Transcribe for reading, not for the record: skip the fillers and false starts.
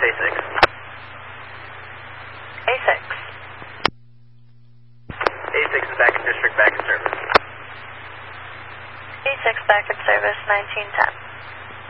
A6. A6. A6 is back in district, back in service. A6 back in service, 1910.